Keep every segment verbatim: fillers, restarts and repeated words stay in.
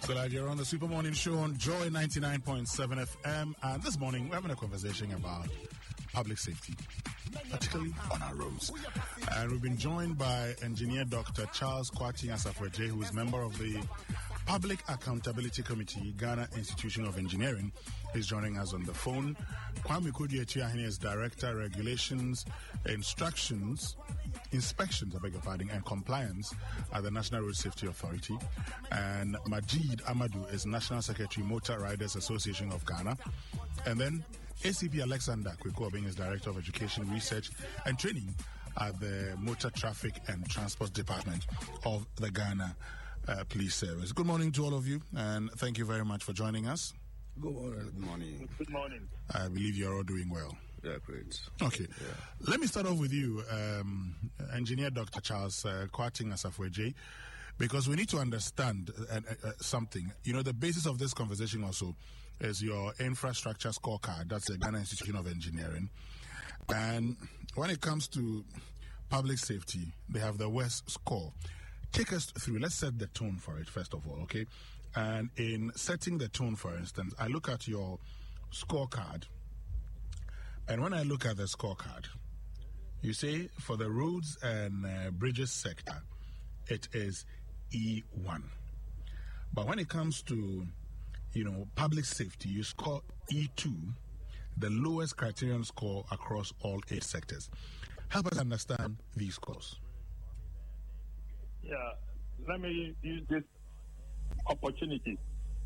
So like you're on the Super Morning Show on Joy ninety-nine point seven F M, and this morning we're having a conversation about public safety, particularly on our roads. And we've been joined by Engineer Doctor Charles Kwati Asafo-Adjei, who is member of the Public Accountability Committee, Ghana Institution of Engineering. He's joining us on the phone. Kwame Kudi-Echiahene is Director, Regulations, Instructions, Inspections, I beg your pardon, and Compliance at the National Road Safety Authority. And Majid Amadou is National Secretary, Motor Riders Association of Ghana. And then A C P Alexander Kweku-Obeng is Director of Education, Research and Training at the Motor Traffic and Transport Department of the Ghana uh, Police Service. Good morning to all of you, and thank you very much for joining us. Good morning. Good morning. Good morning. I believe you're all doing well. Yeah, great. Okay. Yeah. Let me start off with you, um, Engineer Doctor Charles uh, Kwati Asafo-Adjei, because we need to understand uh, uh, something. You know, the basis of this conversation also is your infrastructure scorecard. That's the Ghana Institution of Engineering. And when it comes to public safety, they have the West score. Take us through. Let's set the tone for it, first of all, okay? And in setting the tone, for instance, I look at your scorecard. And when I look at the scorecard, you say for the roads and uh, bridges sector, it is E one. But when it comes to, you know, public safety, you score E two, the lowest criterion score across all eight sectors. Help us understand these scores. Yeah, let me use this opportunity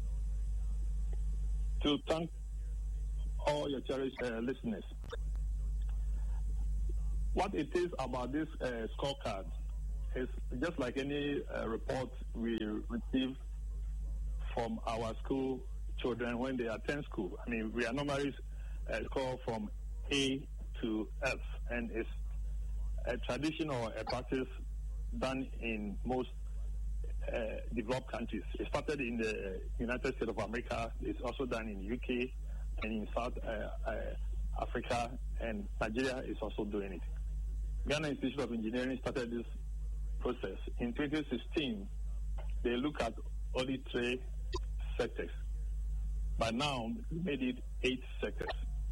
to thank all your cherished uh, listeners. What it is about this uh, scorecard is just like any uh, report we receive from our school children when they attend school. I mean, we are normally uh, score from A to F, and it's a tradition or a practice done in most uh, developed countries. It started in the United States of America. It's also done in U K and in South uh, uh, Africa, and Nigeria is also doing it. Ghana Institute of Engineering started this process. In twenty sixteen, they look at only three sectors. But now, we made it eight sectors.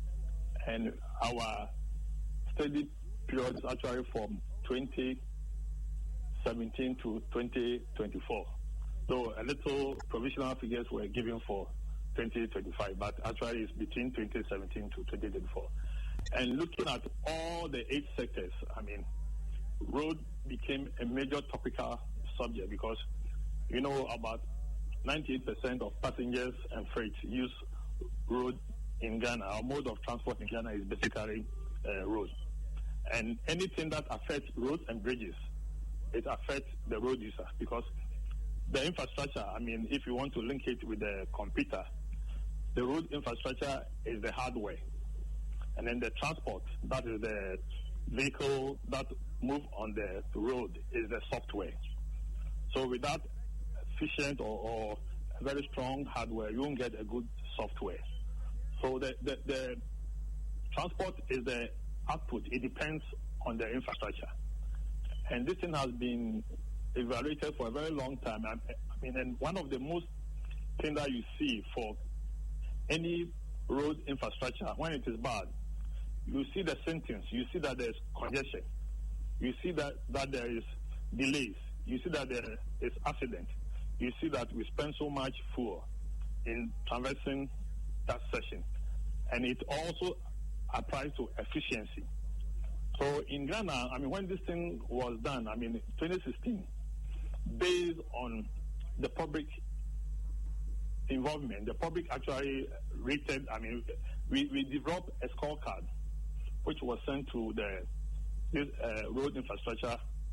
And our study period is actually from twenty seventeen to twenty twenty-four. So a little provisional figures were given for twenty twenty-five, but actually it's between twenty seventeen to twenty twenty-four. And looking at all the eight sectors, I mean, road became a major topical subject because, you know, about ninety-eight percent of passengers and freight use road in Ghana. Our mode of transport in Ghana is basically uh, road. And anything that affects roads and bridges, it affects the road user because the infrastructure, I mean, if you want to link it with the computer, the road infrastructure is the hardware. And then the transport, that is the vehicle that move on the road, is the software. So without efficient or, or very strong hardware, you won't get a good software. So the, the, the transport is the output. It depends on the infrastructure. And this thing has been evaluated for a very long time. I, I mean, and one of the most things that you see for any road infrastructure, when it is bad, you see the symptoms. You see that there's congestion. You see that, that there is delays. You see that there is accident. You see that we spend so much fuel in traversing that section. And it also applies to efficiency. So in Ghana, I mean, when this thing was done, I mean, twenty sixteen, based on the public involvement, the public actually rated, I mean, we, we developed a scorecard which was sent to the this, uh, road infrastructure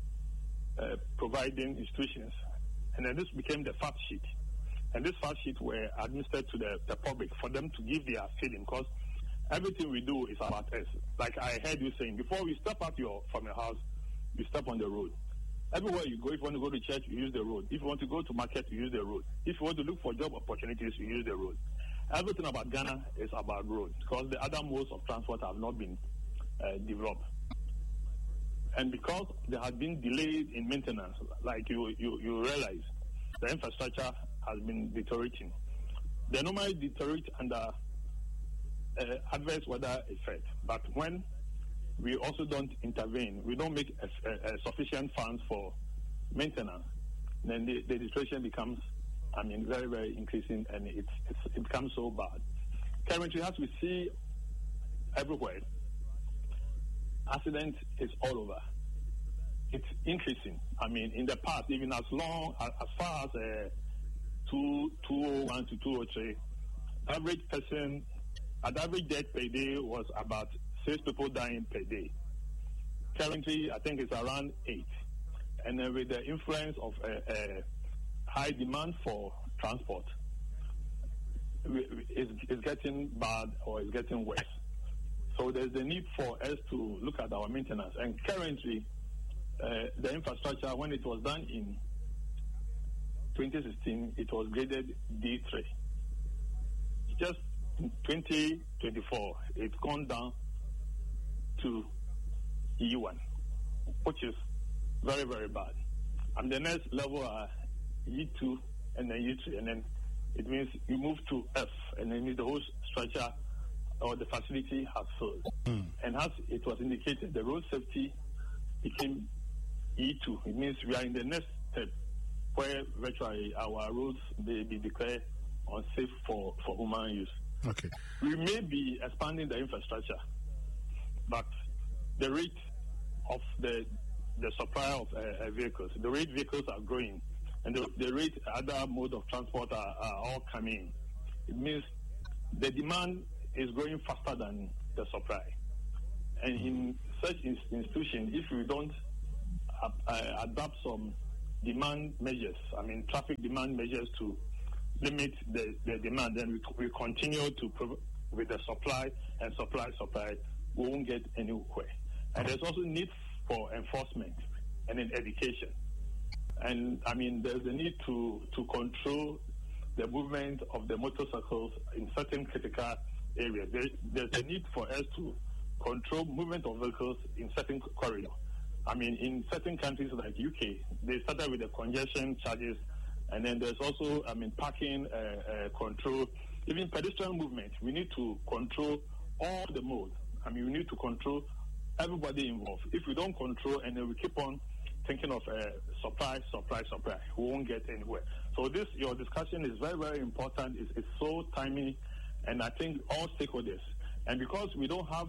uh, providing institutions. And then this became the fact sheet. And this fact sheet were administered to the, the public for them to give their feeling, because everything we do is about us. Like I heard you saying, before we step out your, from your house, you step on the road. Everywhere you go, if you want to go to church, you use the road. If you want to go to market, you use the road. If you want to look for job opportunities, you use the road. Everything about Ghana is about road, because the other modes of transport have not been uh, developed. And because there has been delays in maintenance, like you, you, you realize, the infrastructure has been deteriorating. They normally deteriorate under uh, adverse weather effect, but when we also don't intervene, we don't make a, a, a sufficient funds for maintenance, then the, the deterioration becomes, I mean, very, very increasing, and it's, it's, it becomes so bad. Currently, as we see everywhere, accident is all over. It's increasing. I mean, in the past, even as long as, as far as uh, two oh one to two oh three, average person, at average death per day was about six people dying per day. Currently, I think it's around eight. And uh, with the influence of uh, uh, high demand for transport, it's, it's getting bad or it's getting worse. So there's a need for us to look at our maintenance. And currently, uh, the infrastructure, when it was done in twenty sixteen, it was graded D three. Just in twenty twenty-four, it's gone down to E one, which is very, very bad. And the next level are E two and then E three, and then it means you move to F, and then the whole structure or the facility has failed. Mm. And as it was indicated, the road safety became E two. It means we are in the next step where virtually our roads may be declared unsafe for, for human use. Okay. We may be expanding the infrastructure, but the rate of the the supply of uh, uh, vehicles, the rate vehicles are growing, and the, the rate other modes of transport are, are all coming. It means the demand is growing faster than the supply. And in such in- institutions, if we don't uh, uh, adopt some demand measures, I mean traffic demand measures to limit the, the demand, then we, we continue to prov- with the supply and supply, supply, we won't get anywhere. And there's also need for enforcement and in education. And I mean, there's a need to, to control the movement of the motorcycles in certain critical areas. There, there's a need for us to control movement of vehicles in certain corridors. I mean, in certain countries like U K, they started with the congestion charges, and then there's also, I mean, parking uh, uh, control, even pedestrian movement. We need to control all the modes. I mean, we need to control everybody involved. If we don't control and then we keep on thinking of uh, supply, supply, supply, we won't get anywhere. So this, your discussion is very, very important. It's, it's so timely, and I think all stakeholders. And because we don't have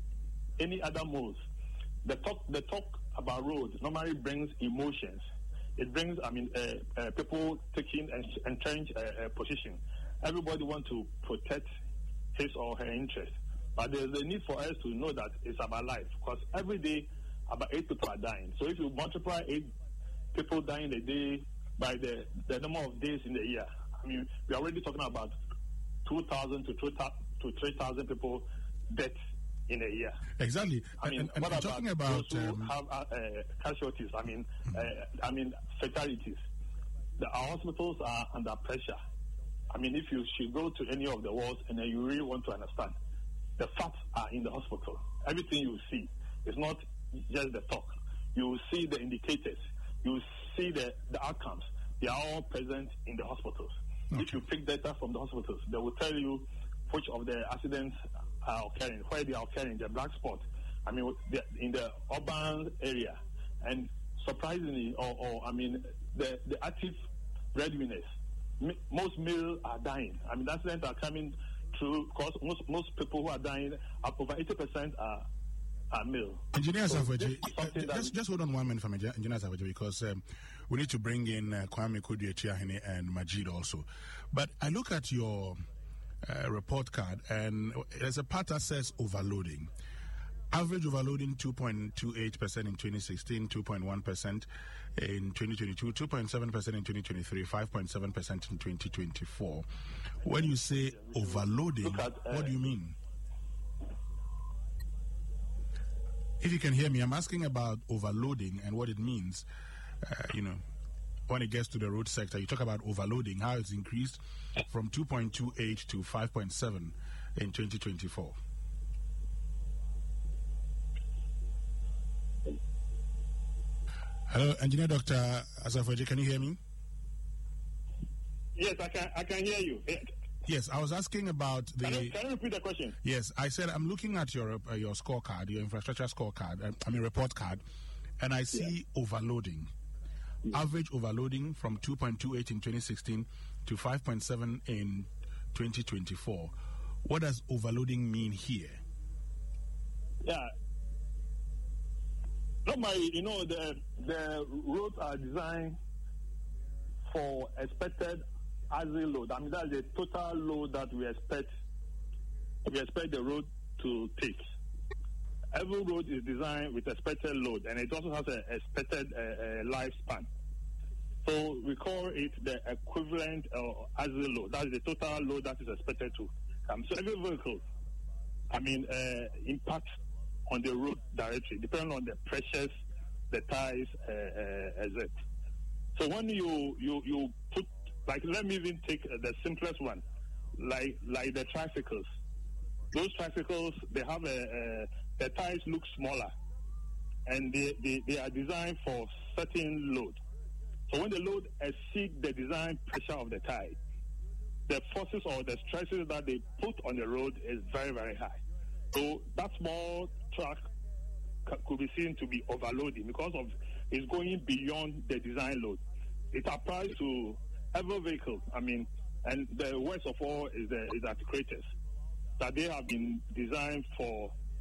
any other modes, the talk, the talk about roads normally brings emotions. It brings, I mean, uh, uh, people taking and entrenched uh, uh, position. Everybody wants to protect his or her interest. But there's a need for us to know that it's about life, because every day about eight people are dying. So if you multiply eight people dying a day by the, the number of days in the year, I mean, we're already talking about two thousand to three thousand people death in a year. Exactly. I mean, and, and, what and about talking about those who um, have uh, uh, casualties? I mean, uh, I mean fatalities. The, our hospitals are under pressure. I mean, if you should go to any of the wards and then you really want to understand, the facts are in the hospital. Everything you see is not just the talk. You will see the indicators. You will see the, the outcomes. They are all present in the hospitals. Okay. If you pick data from the hospitals, they will tell you which of the accidents are occurring, where they are occurring, the black spot. I mean, in the urban area. And surprisingly, or, or I mean, the, the active breadwinners, most males are dying. I mean, accidents are coming through because most, most people who are dying, over eighty percent are, are male. Engineer so Safweje, uh, just, just hold on one minute for me, Engineer Safweje, because um, we need to bring in uh, Kwame Kodu-Echiahene and Majid also. But I look at your uh, report card, and there's a part that says overloading. Average overloading two point two eight percent in twenty sixteen, two point one percent in twenty twenty-two, two point seven percent in twenty twenty-three, five point seven percent in twenty twenty-four. When you say overloading, at, uh, what do you mean? If you can hear me, I'm asking about overloading and what it means. Uh, you know, when it gets to the road sector, you talk about overloading, how it's increased from two point two eight to five point seven in twenty twenty-four. Hello, Engineer Doctor Asafweje, can you hear me? Yes, I can. I can hear you. Yes, I was asking about the. Can you, can you repeat the question? Yes, I said I'm looking at your uh, your scorecard, your infrastructure scorecard. Uh, I mean report card, and I see yeah. overloading. Yeah. Average overloading from two point two eight in twenty sixteen to five point seven in twenty twenty-four. What does overloading mean here? Yeah. Normally, you know, the the roads are designed for expected as a load. I mean, that's the total load that we expect we expect the road to take. Every road is designed with expected load, and it also has an expected uh, uh, lifespan. So we call it the equivalent uh, as a load. That is the total load that is expected to come. So every vehicle, I mean, uh, impacts on the road directly, depending on the pressures, the tires, uh, uh, et cetera. So when you, you, you put, like, let me even take uh, the simplest one, like like the tricycles. Those tricycles, they have a, a the tires look smaller, and they, they, they are designed for certain load. So when the load exceeds the design pressure of the tire, the forces or the stresses that they put on the road is very, very high. So that small truck c- could be seen to be overloading because of it's going beyond the design load. It applies to every vehicle. I mean, and the worst of all is the is articulators, that they have been designed for